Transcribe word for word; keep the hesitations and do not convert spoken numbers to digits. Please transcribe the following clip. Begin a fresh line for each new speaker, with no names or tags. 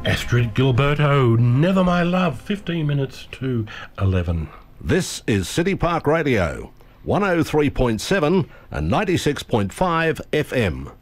Astrid Gilberto, Never My Love, fifteen minutes to eleven.
This is City Park Radio, one oh three point seven and ninety-six point five F M.